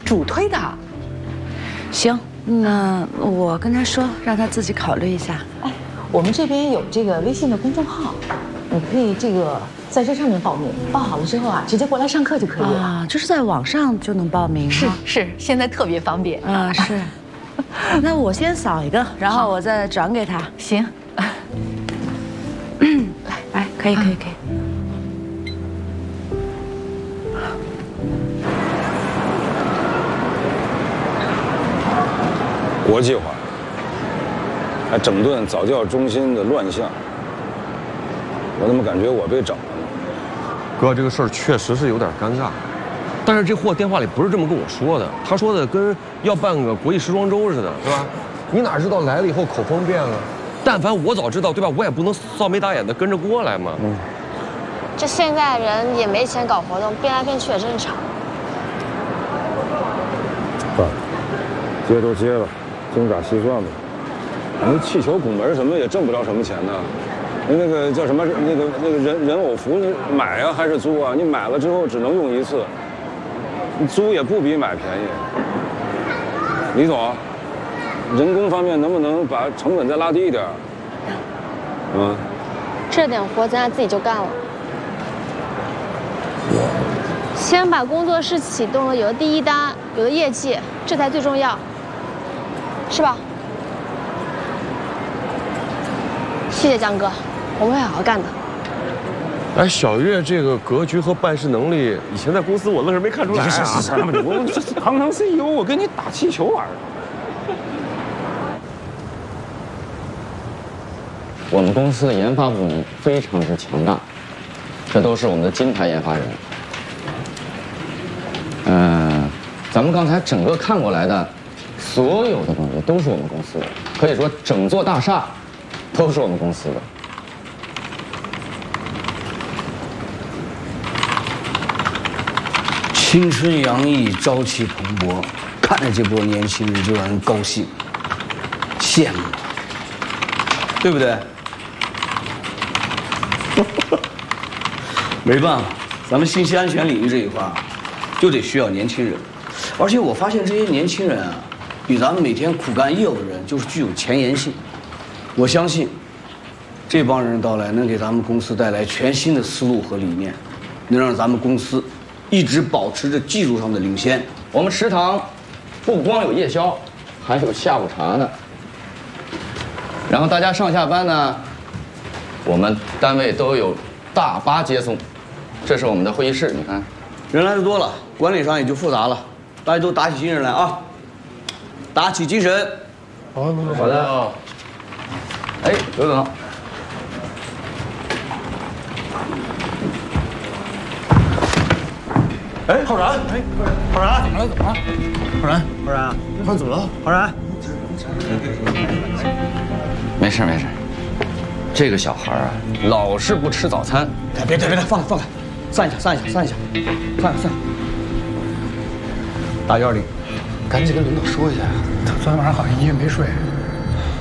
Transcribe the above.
主推的。 行，那我跟他说，让他自己考虑一下。 哎，我们这边有这个微信的公众号，你可以在这上面报名，报好了之后啊，直接过来上课就可以了。 啊，就是在网上就能报名。 是，现在特别方便。 啊，是。那我先扫一个，然后我再转给他。 行。 来，可以。 国际化，还整顿早教中心的乱象，我怎么感觉我被整了呢？ 哥，这个事儿确实是有点尴尬，但是这货电话里不是这么跟我说的，他说的跟要办个国际时装周似的，是吧？你哪知道来了以后口风变了？但凡我早知道，对吧？我也不能臊眉打眼的跟着过来嘛。 这现在人也没钱搞活动，变来变去也正常。 爸，接都接了，精打细算吧。那气球拱门什么也挣不着什么钱呢。那个叫什么？那个人偶服，你买啊还是租啊？你买了之后只能用一次，你租也不比买便宜。李总，人工方面能不能把成本再拉低一点？ 这点活咱俩自己就干了。先把工作室启动了，有了第一单，有了业绩，这才最重要，是吧？谢谢江哥，我们会好好干的。 哎，小月这个格局和办事能力，以前在公司我愣是没看出来啊！ 是，我这堂堂 CEO， 我跟你打气球玩儿。 我们公司的研发部门非常之强大，这都是我们的金牌研发人。咱们刚才整个看过来的所有的东西都是我们公司的，可以说整座大厦都是我们公司的。 青春洋溢，朝气蓬勃，看着这波年轻人就让人高兴、羡慕，对不对？没办法，咱们信息安全领域这一块就得需要年轻人，而且我发现这些年轻人啊，比咱们每天苦干业务的人就是具有前沿性。我相信，这帮人到来能给咱们公司带来全新的思路和理念，能让咱们公司一直保持着技术上的领先。 我们食堂不光有夜宵，还有下午茶呢。然后大家上下班呢，我们单位都有大巴接送。这是我们的会议室，你看， 人来的多了，管理上也就复杂了。大家都打起精神来啊！打起精神。 好的。哎，刘总。 哎，浩然，浩然，怎么了？浩然，怎么了？浩然， 没事。这个小孩啊，老是不吃早餐。 别，放开，散一下。散。打120， 赶紧跟领导说一下呀，他昨天晚上好像一夜没睡。